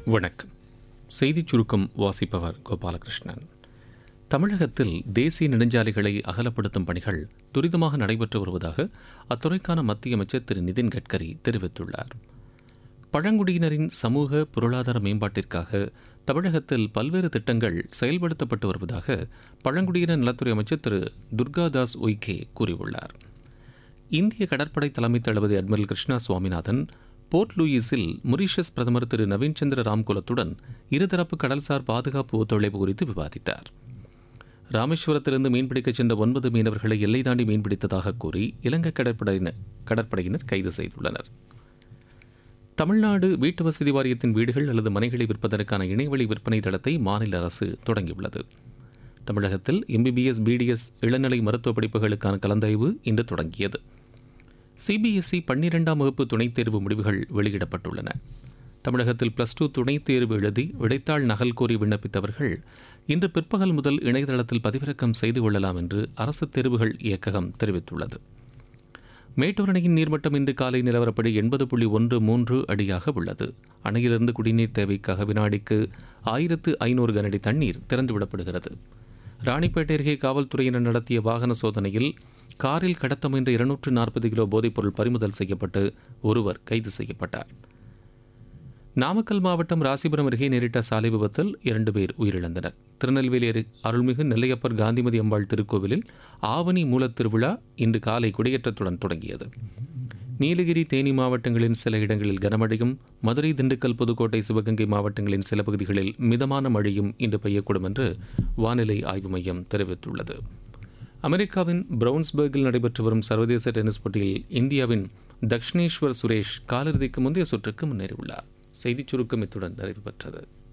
வணக்கம். செய்திச் சுருக்கம் வாசிப்பவர் கோபாலகிருஷ்ணன். தமிழகத்தில் தேசிய நெடுஞ்சாலைகளை அகலப்படுத்தும் பணிகள் துரிதமாக நடைபெற்று வருவதாக அத்துறைக்கான மத்திய அமைச்சர் திரு நிதின் கட்கரி தெரிவித்துள்ளார். பழங்குடியினரின் சமூக பொருளாதார மேம்பாட்டிற்காக தமிழகத்தில் பல்வேறு திட்டங்கள் செயல்படுத்தப்பட்டு வருவதாக பழங்குடியினர் நலத்துறை அமைச்சர் திரு துர்காதாஸ் உய்கே கூறியுள்ளார். இந்திய கடற்படை தலைமை தளபதி admiral Krishna Swaminathan board லூயிஸில் Mauritius பிரதமர் திரு நவீன் சந்திர ராம்குலத்துடன் இருதரப்பு கடல்சார் பாதுகாப்பு ஒத்துழைப்பு குறித்து விவாதித்தார். ராமேஸ்வரத்திலிருந்து மீன்பிடிக்கச் சென்ற 9 மீனவர்களை எல்லை தாண்டி மீன்பிடித்ததாக கூறி இலங்கை கடற்படையினர் கைது செய்துள்ளனர். தமிழ்நாடு வீட்டு வசதி வாரியத்தின் வீடுகள் அல்லது மனைகளை விற்பதற்கான இணையவழி விற்பனை தளத்தை மாநில அரசு தொடங்கியுள்ளது. தமிழகத்தில் MBBS, BDS இளநிலை மருத்துவ படிப்புகளுக்கான கலந்தாய்வு இன்று தொடங்கியது. CBSE 12ஆம் வகுப்பு துணைத் தேர்வு முடிவுகள் வெளியிடப்பட்டுள்ளன. தமிழகத்தில் +2 துணைத் தேர்வு எழுதி விடைத்தாள் நகல் கோரி விண்ணப்பித்தவர்கள் இன்று பிற்பகல் முதல் இணையதளத்தில் பதிவிறக்கம் செய்து கொள்ளலாம் என்று அரசு தேர்வுகள் இயக்ககம் தெரிவித்துள்ளது. மேட்டூர் அணையின் நீர்மட்டம் இன்று காலை நிலவரப்படி 80.13 அடியாக உள்ளது. அணையிலிருந்து குடிநீர் தேவைக்காக வினாடிக்கு 1500 கனஅடி தண்ணீர் திறந்துவிடப்படுகிறது. ராணிப்பேட்டை அருகே காவல்துறையினர் நடத்திய வாகன சோதனையில் காரில் கடத்த முயன்ற 240 கிலோ போதைப்பொருள் பறிமுதல் செய்யப்பட்டு ஒருவர் கைது செய்யப்பட்டார். நாமக்கல் மாவட்டம் ராசிபுரம் அருகே நேரிட்ட சாலை விபத்தில் 2 பேர் உயிரிழந்தனர். திருநெல்வேலி அருள்மிகு நெல்லையப்பர் காந்திமதி அம்பாள் திருக்கோவிலில் ஆவணி மூலத் திருவிழா இன்று காலை கொடியேற்றத்துடன் தொடங்கியது. நீலகிரி, தேனி மாவட்டங்களின் சில இடங்களில் கனமழையும், மதுரை, திண்டுக்கல், புதுக்கோட்டை, சிவகங்கை மாவட்டங்களின் சில பகுதிகளில் மிதமான மழையும் இன்று பெய்யக்கூடும் என்று வானிலை ஆய்வு மையம் தெரிவித்துள்ளது. அமெரிக்காவின் பிரவுன்ஸ்பர்கில் நடைபெற்று வரும் சர்வதேச டென்னிஸ் போட்டியில் இந்தியாவின் தக்ஷினேஸ்வர் சுரேஷ் காலிறுதிக்கு முந்தைய சுற்றுக்கு முன்னேறியுள்ளார். செய்திச் சுருக்கம் இத்துடன் நிறைவு பெற்றது.